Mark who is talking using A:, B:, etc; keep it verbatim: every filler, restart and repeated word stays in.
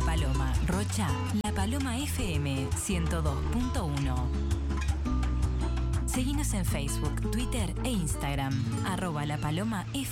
A: La Paloma, Rocha, La Paloma F M ciento dos punto uno. Seguinos en Facebook, Twitter e Instagram, arroba La Paloma F M.